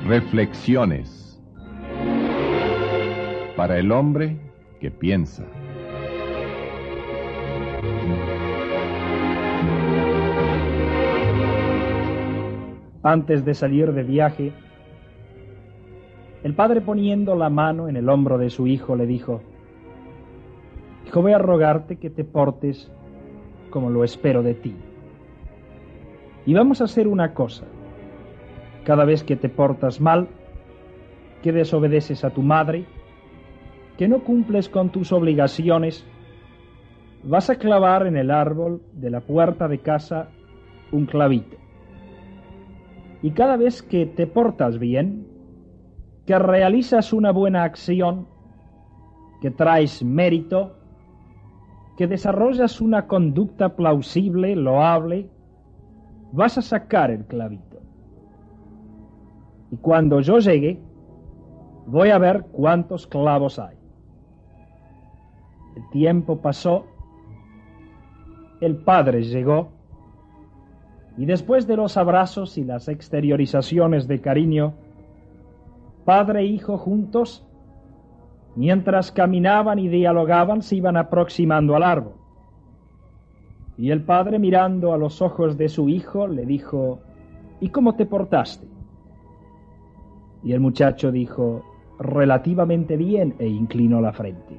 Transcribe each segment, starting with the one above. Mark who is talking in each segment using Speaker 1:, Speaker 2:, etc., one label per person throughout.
Speaker 1: Reflexiones para el hombre que piensa.
Speaker 2: Antes de salir de viaje, el padre, poniendo la mano en el hombro de su hijo, le dijo: Hijo, voy a rogarte que te portes como lo espero de ti. Y vamos a hacer una cosa. Cada vez que te portas mal, que desobedeces a tu madre, que no cumples con tus obligaciones, vas a clavar en el árbol de la puerta de casa un clavito. Y cada vez que te portas bien, que realizas una buena acción, que traes mérito, que desarrollas una conducta plausible, loable, vas a sacar el clavito. Y cuando yo llegue, voy a ver cuántos clavos hay. El tiempo pasó, el padre llegó, y después de los abrazos y las exteriorizaciones de cariño, padre e hijo juntos, mientras caminaban y dialogaban, se iban aproximando al árbol. Y el padre, mirando a los ojos de su hijo, le dijo: ¿Y cómo te portaste? Y el muchacho dijo: relativamente bien, e inclinó la frente.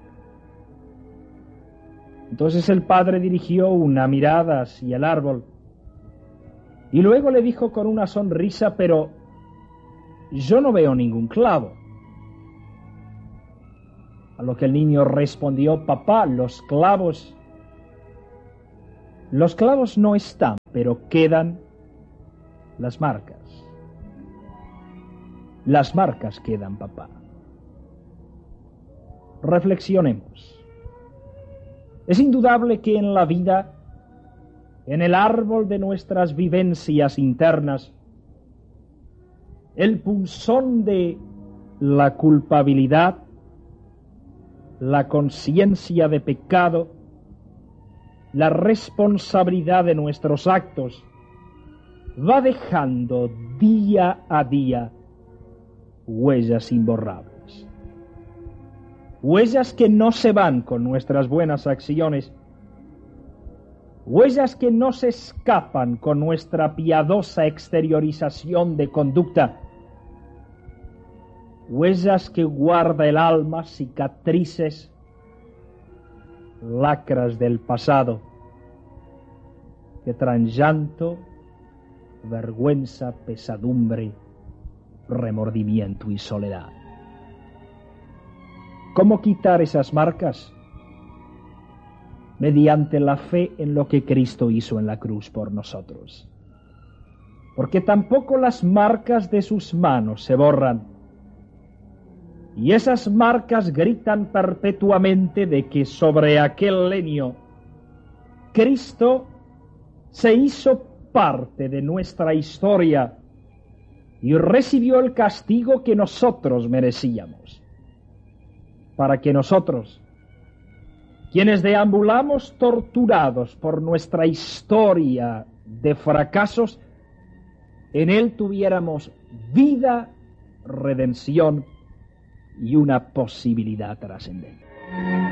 Speaker 2: Entonces el padre dirigió una mirada hacia el árbol y luego le dijo con una sonrisa: pero yo no veo ningún clavo. A lo que el niño respondió: papá, los clavos no están, pero quedan las marcas. Las marcas quedan, papá. Reflexionemos. Es indudable que en la vida, en el árbol de nuestras vivencias internas, el punzón de la culpabilidad, la conciencia de pecado, la responsabilidad de nuestros actos, va dejando día a día huellas imborrables. Huellas que no se van con nuestras buenas acciones, huellas que no se escapan con nuestra piadosa exteriorización de conducta, huellas que guarda el alma, cicatrices, lacras del pasado, que traen llanto, vergüenza, pesadumbre, remordimiento y soledad. ¿Cómo quitar esas marcas? Mediante la fe en lo que Cristo hizo en la cruz por nosotros. Porque tampoco las marcas de sus manos se borran. Y esas marcas gritan perpetuamente de que sobre aquel leño Cristo se hizo parte de nuestra historia y recibió el castigo que nosotros merecíamos, para que nosotros, quienes deambulamos torturados por nuestra historia de fracasos, en Él tuviéramos vida, redención y una posibilidad trascendente.